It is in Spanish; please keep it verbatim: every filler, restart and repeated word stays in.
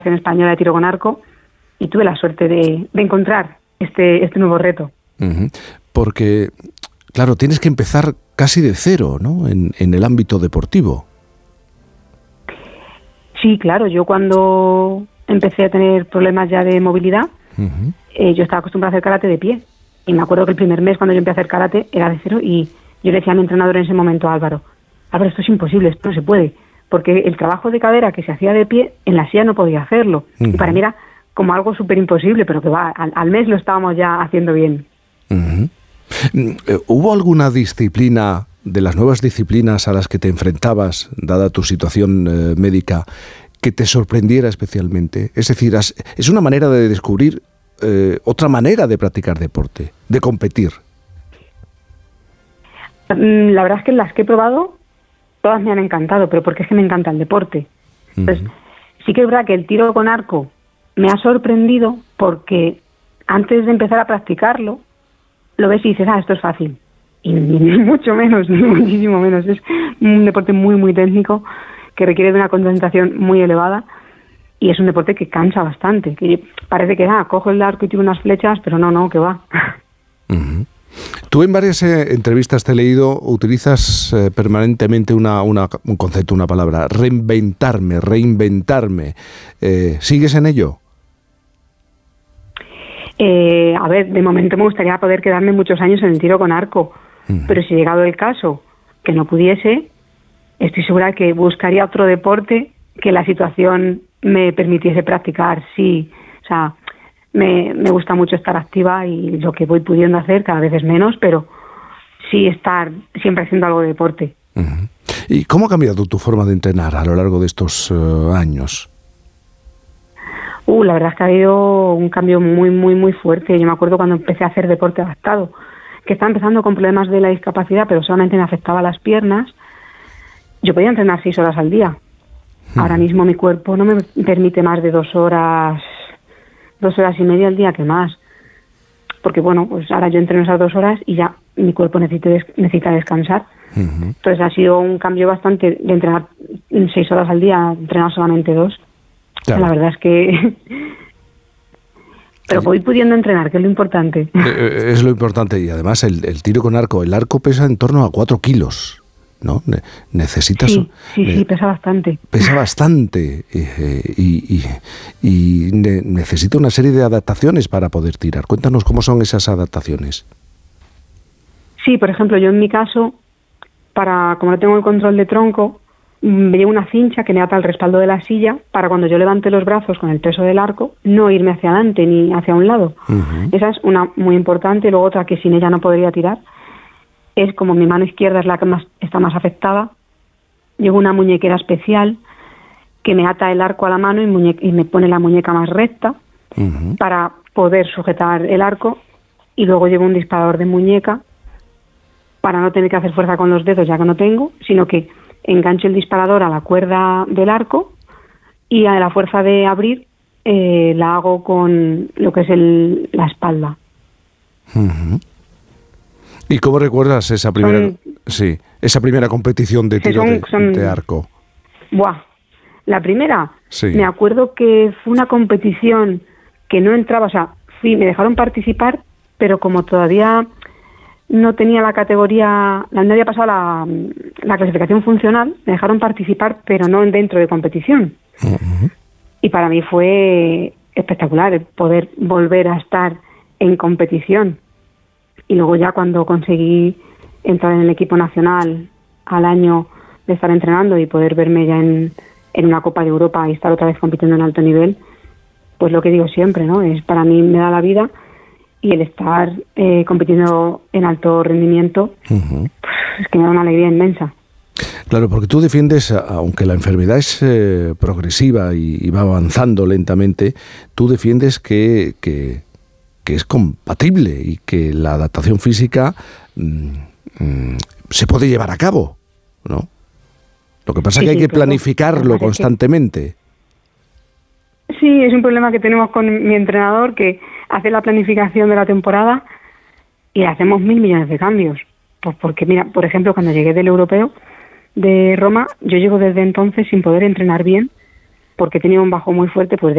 española de tiro con arco y tuve la suerte de, de encontrar este, este nuevo reto. Uh-huh. Porque, claro, tienes que empezar casi de cero, ¿no? En, en el ámbito deportivo. Sí, claro. Yo cuando empecé a tener problemas ya de movilidad, uh-huh. eh, yo estaba acostumbrada a hacer karate de pie. Y me acuerdo que el primer mes cuando yo empecé a hacer karate era de cero y yo le decía a mi entrenador en ese momento, Álvaro, Álvaro, esto es imposible, esto no se puede. Porque el trabajo de cadera que se hacía de pie, en la silla no podía hacerlo. Uh-huh. Y para mí era como algo súper imposible, pero que va, al, al mes lo estábamos ya haciendo bien. Uh-huh. ¿Hubo alguna disciplina de las nuevas disciplinas a las que te enfrentabas, dada tu situación eh, médica, que te sorprendiera especialmente? Es decir, es una manera de descubrir eh, otra manera de practicar deporte, de competir. La verdad es que las que he probado, todas me han encantado, pero porque es que me encanta el deporte. Entonces, uh-huh. sí que es verdad que el tiro con arco me ha sorprendido porque antes de empezar a practicarlo, lo ves y dices, ah, esto es fácil. Y ni mucho menos, ni muchísimo menos. Es un deporte muy, muy técnico que requiere de una concentración muy elevada y es un deporte que cansa bastante. Que parece que, ah, cojo el arco y tiro unas flechas, pero no, no, que va. Uh-huh. Tú en varias eh, entrevistas te he leído, utilizas eh, permanentemente una, una, un concepto, una palabra, reinventarme, reinventarme. Eh, ¿Sigues en ello? Eh, a ver, de momento me gustaría poder quedarme muchos años en el tiro con arco, uh-huh. pero si llegado el caso que no pudiese, estoy segura que buscaría otro deporte que la situación me permitiese practicar. Sí, o sea, me, me gusta mucho estar activa y lo que voy pudiendo hacer cada vez es menos, pero sí estar siempre haciendo algo de deporte. Uh-huh. ¿Y cómo ha cambiado tu forma de entrenar a lo largo de estos uh, años? Uh, la verdad es que ha habido un cambio muy, muy, muy fuerte. Yo me acuerdo cuando empecé a hacer deporte adaptado, que estaba empezando con problemas de la discapacidad, pero solamente me afectaba las piernas. Yo podía entrenar seis horas al día. Hmm. Ahora mismo mi cuerpo no me permite más de dos horas, dos horas y media al día, que más. Porque, bueno, pues ahora yo entreno esas dos horas y ya mi cuerpo necesita, des- necesita descansar. Hmm. Entonces ha sido un cambio bastante de entrenar seis horas al día a entrenar solamente dos. Claro. La verdad es que... Pero voy pudiendo entrenar, que es lo importante. Es lo importante y además el, el tiro con arco, el arco pesa en torno a cuatro kilos, ¿no? Necesitas... Sí, sí, ne- sí, pesa bastante. Pesa bastante eh, y, y, y ne- necesita una serie de adaptaciones para poder tirar. Cuéntanos cómo son esas adaptaciones. Sí, por ejemplo, yo en mi caso, para como no tengo el control de tronco, me llevo una cincha que me ata al respaldo de la silla para cuando yo levante los brazos con el peso del arco, no irme hacia adelante ni hacia un lado. Uh-huh. Esa es una muy importante. Y luego otra que sin ella no podría tirar es como mi mano izquierda es la que más está más afectada. Llevo una muñequera especial que me ata el arco a la mano y, muñe- y me pone la muñeca más recta uh-huh. para poder sujetar el arco. Y luego llevo un disparador de muñeca para no tener que hacer fuerza con los dedos, ya que no tengo, sino que engancho el disparador a la cuerda del arco y a la fuerza de abrir eh, la hago con lo que es el, la espalda. Uh-huh. ¿Y cómo recuerdas esa primera, son, sí, esa primera competición de tiro son, de, son, de arco? Buah, la primera, sí. Me acuerdo que fue una competición que no entraba, o sea, fui, me dejaron participar, pero como todavía no tenía la categoría, no había pasado la, la clasificación funcional, me dejaron participar, pero no dentro de competición. Uh-huh. Y para mí fue espectacular el poder volver a estar en competición. Y luego ya cuando conseguí entrar en el equipo nacional al año de estar entrenando y poder verme ya en, en una Copa de Europa y estar otra vez compitiendo en alto nivel, pues lo que digo siempre, ¿no? Es para mí me da la vida. Y el estar eh, compitiendo en alto rendimiento, uh-huh. pues, es que me da una alegría inmensa. Claro, porque tú defiendes, aunque la enfermedad es eh, progresiva y, y va avanzando lentamente, tú defiendes que, que, que es compatible y que la adaptación física mmm, mmm, se puede llevar a cabo, ¿no? Lo que pasa sí, es que sí, hay que claro, planificarlo constantemente. Que... Sí, es un problema que tenemos con mi entrenador, que hace la planificación de la temporada y hacemos mil millones de cambios. Pues porque, mira, por ejemplo, cuando llegué del europeo de Roma, yo llego desde entonces sin poder entrenar bien porque tenía un bajo muy fuerte pues